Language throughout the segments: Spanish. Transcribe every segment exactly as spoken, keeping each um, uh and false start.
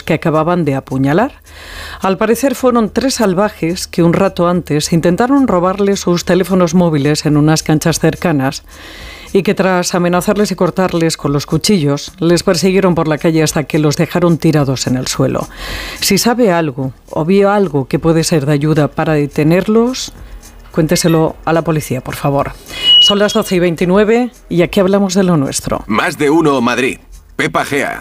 que acababan de apuñalar. Al parecer fueron tres salvajes que un rato antes intentaron robarles sus teléfonos móviles en unas canchas cercanas y que tras amenazarles y cortarles con los cuchillos, les persiguieron por la calle hasta que los dejaron tirados en el suelo. Si sabe algo o vio algo que puede ser de ayuda para detenerlos, cuénteselo a la policía, por favor. Son las doce y veintinueve y aquí hablamos de lo nuestro. Más de uno Madrid. Pepa Gea.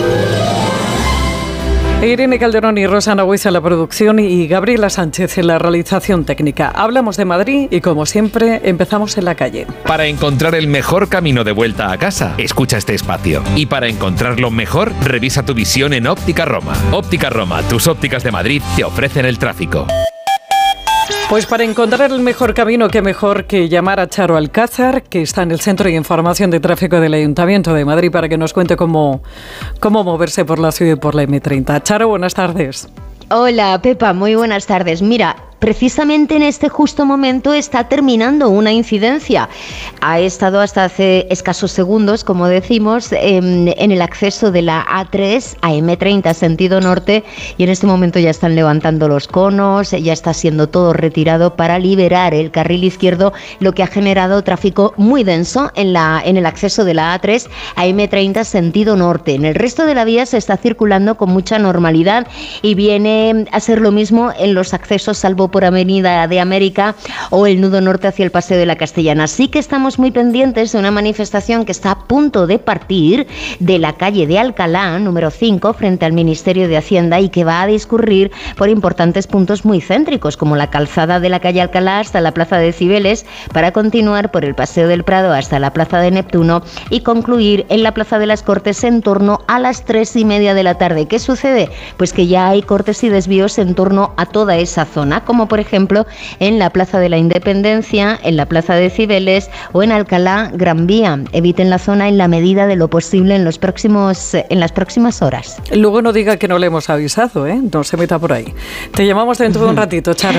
Irene Calderón y Rosana Huiza en la producción y Gabriela Sánchez en la realización técnica. Hablamos de Madrid y, como siempre, empezamos en la calle. Para encontrar el mejor camino de vuelta a casa, escucha este espacio. Y para encontrarlo mejor, revisa tu visión en Óptica Roma. Óptica Roma, tus ópticas de Madrid te ofrecen el tráfico. Pues para encontrar el mejor camino, qué mejor que llamar a Charo Alcázar, que está en el Centro de Información de Tráfico del Ayuntamiento de Madrid, para que nos cuente cómo, cómo moverse por la ciudad y por la eme treinta. Charo, buenas tardes. Hola, Pepa, muy buenas tardes. Mira, precisamente en este justo momento está terminando una incidencia. Ha estado hasta hace escasos segundos, como decimos, en, en el acceso de la A tres a eme treinta sentido norte, y en este momento ya están levantando los conos, ya está siendo todo retirado para liberar el carril izquierdo, lo que ha generado tráfico muy denso en, la, en el acceso de la A tres a eme treinta sentido norte. En el resto de la vía se está circulando con mucha normalidad y viene a ser lo mismo en los accesos, salvo por Avenida de América o el nudo norte hacia el Paseo de la Castellana. Sí que estamos muy pendientes de una manifestación que está a punto de partir de la calle de Alcalá, número cinco, frente al Ministerio de Hacienda, y que va a discurrir por importantes puntos muy céntricos, como la calzada de la calle Alcalá hasta la Plaza de Cibeles, para continuar por el Paseo del Prado hasta la Plaza de Neptuno y concluir en la Plaza de las Cortes en torno a las tres y media de la tarde. ¿Qué sucede? Pues que ya hay cortes y desvíos en torno a toda esa zona, como por ejemplo en la Plaza de la Independencia, en la Plaza de Cibeles o en Alcalá Gran Vía. Eviten la zona en la medida de lo posible en los próximos en las próximas horas. Luego no diga que no le hemos avisado, ¿eh? No se meta por ahí. Te llamamos dentro de un ratito, Charo.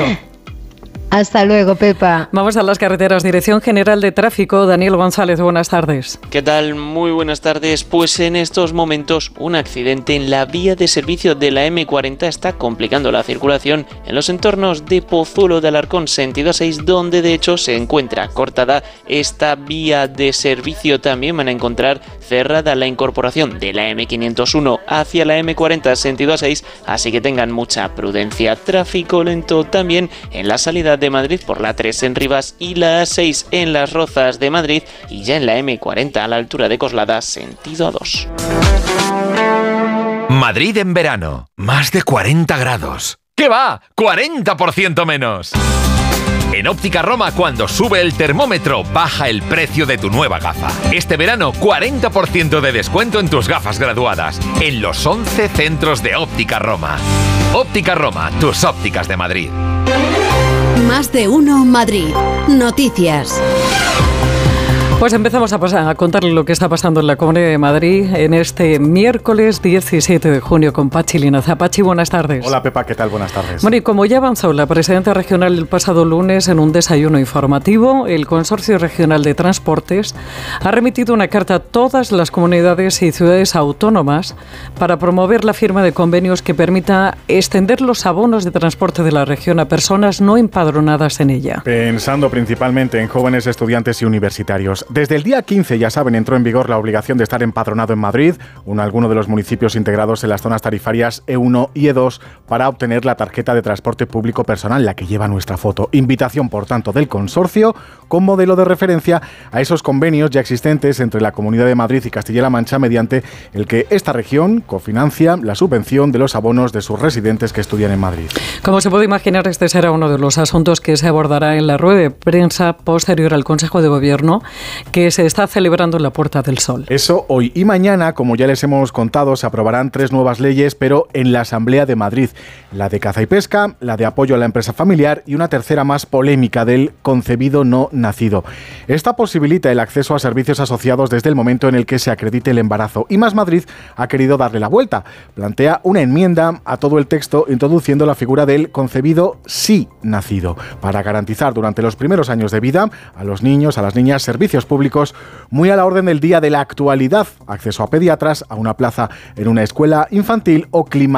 Hasta luego, Pepa. Vamos a las carreteras. Dirección General de Tráfico, Daniel González, buenas tardes. ¿Qué tal? Muy buenas tardes. Pues en estos momentos un accidente en la vía de servicio de la eme cuarenta está complicando la circulación en los entornos de Pozuelo de Alarcón, sentido A seis, donde de hecho se encuentra cortada esta vía de servicio. También van a encontrar cerrada la incorporación de la eme quinientos uno hacia la eme cuarenta, sentido A seis, así que tengan mucha prudencia. Tráfico lento también en la salida de Madrid por la tres en Rivas y la A seis en Las Rozas de Madrid, y ya en la eme cuarenta a la altura de Coslada, sentido A dos. Madrid en verano, más de cuarenta grados. ¿Qué va? ¡cuarenta por ciento menos! En Óptica Roma, cuando sube el termómetro, baja el precio de tu nueva gafa. Este verano, cuarenta por ciento de descuento en tus gafas graduadas, en los once centros de Óptica Roma. Óptica Roma, tus ópticas de Madrid. Más de uno Madrid. Noticias. Pues empezamos a, pasar, a contarle lo que está pasando en la Comunidad de Madrid en este miércoles diecisiete de junio con Pachi Linaza. Pachi, buenas tardes. Hola, Pepa, ¿qué tal? Buenas tardes. Bueno, y como ya avanzó la presidenta regional el pasado lunes en un desayuno informativo, el Consorcio Regional de Transportes ha remitido una carta a todas las comunidades y ciudades autónomas para promover la firma de convenios que permita extender los abonos de transporte de la región a personas no empadronadas en ella. Pensando principalmente en jóvenes, estudiantes y universitarios. Desde el día quince, ya saben, entró en vigor la obligación de estar empadronado en Madrid o en alguno de los municipios integrados en las zonas tarifarias E uno y E dos para obtener la tarjeta de transporte público personal, la que lleva nuestra foto. Invitación, por tanto, del consorcio con modelo de referencia a esos convenios ya existentes entre la Comunidad de Madrid y Castilla-La Mancha, mediante el que esta región cofinancia la subvención de los abonos de sus residentes que estudian en Madrid. Como se puede imaginar, este será uno de los asuntos que se abordará en la rueda de prensa posterior al Consejo de Gobierno que se está celebrando en la Puerta del Sol. Eso hoy y mañana, como ya les hemos contado, se aprobarán tres nuevas leyes, pero en la Asamblea de Madrid. La de caza y pesca, la de apoyo a la empresa familiar y una tercera más polémica, del concebido no nacido. Esta posibilita el acceso a servicios asociados desde el momento en el que se acredite el embarazo. Y Más Madrid ha querido darle la vuelta. Plantea una enmienda a todo el texto introduciendo la figura del concebido sí nacido, para garantizar durante los primeros años de vida a los niños, a las niñas, servicios públicos muy a la orden del día de la actualidad, acceso a pediatras, a una plaza en una escuela infantil o clima